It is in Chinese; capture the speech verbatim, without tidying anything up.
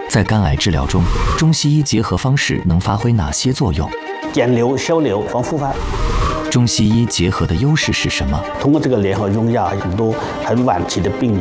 在肝癌治疗中，中西医结合方式能发挥哪些作用？ 减瘤、消瘤、防复发。 中西医结合的优势是什么？ 通过这个联合用药，很多很晚期的病人